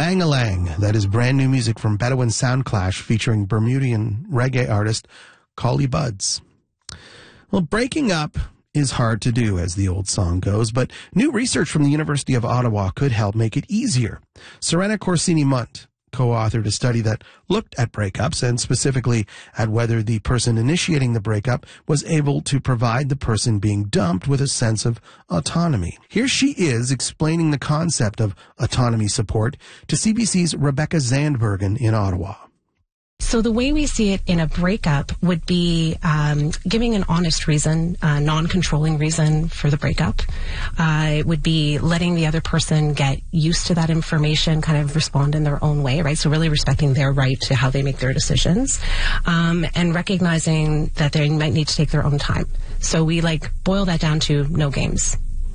Bang-A-Lang, that is brand new music from Bedouin Soundclash featuring Bermudian reggae artist Collie Buddz. Well, breaking up is hard to do, as the old song goes, but new research from the University of Ottawa could help make it easier. Serena Corsini-Munt co-authored a study that looked at breakups and specifically at whether the person initiating the breakup was able to provide the person being dumped with a sense of autonomy. Here she is explaining the concept of autonomy support to CBC's Rebecca Zandbergen in Ottawa. So the way we see it in a breakup would be giving an honest reason, a non-controlling reason for the breakup. It would be letting the other person get used to that information, kind of respond in their own way, right? So really respecting their right to how they make their decisions, and recognizing that they might need to take their own time. So we boil that down to no games.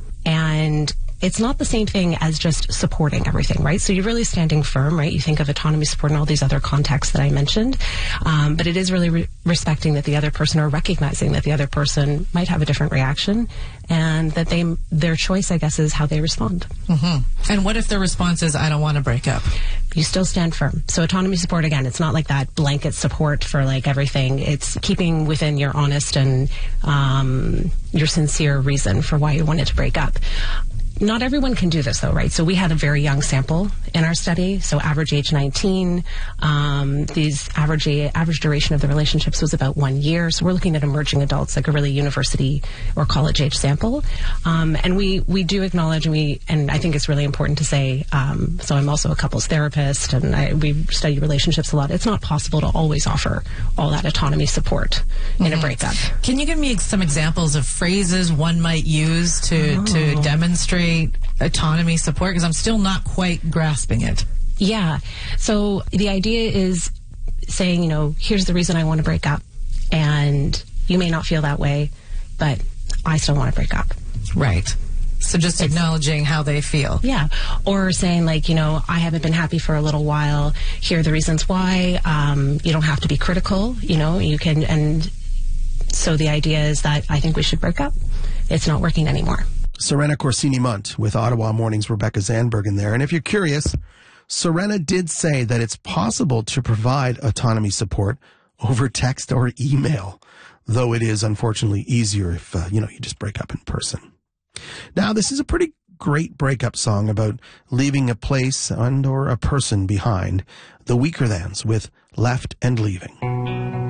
And it's not the same thing as just supporting everything, right? So you're really standing firm, right? You think of autonomy support and all these other contexts that I mentioned. But it is really respecting that the other person, or recognizing that the other person might have a different reaction, and that their choice, I guess, is how they respond. Mm-hmm. And what if their response is, I don't want to break up? You still stand firm. So autonomy support, again, it's not like that blanket support for everything. It's keeping within your honest and your sincere reason for why you wanted to break up. Not everyone can do this, though, right? So we had a very young sample in our study, so average age 19. These average duration of the relationships was about 1 year. So we're looking at emerging adults, like a really university or college age sample. And we do acknowledge, and I think it's really important to say, so I'm also a couples therapist, and we study relationships a lot. It's not possible to always offer all that autonomy support in a breakup. Can you give me some examples of phrases one might use to demonstrate autonomy support? Because I'm still not quite grasping it. Yeah. So the idea is saying, here's the reason I want to break up. And you may not feel that way, but I still want to break up. Right. So just acknowledging how they feel. Yeah. Or saying I haven't been happy for a little while. Here are the reasons why. You don't have to be critical. You can. And so the idea is that I think we should break up. It's not working anymore. Serena Corsini-Munt with Ottawa Morning's Rebecca Zandbergen there. And if you're curious, Serena did say that it's possible to provide autonomy support over text or email, though it is unfortunately easier if, you just break up in person. Now, this is a pretty great breakup song about leaving a place and or a person behind. The Weakerthans with Left and Leaving.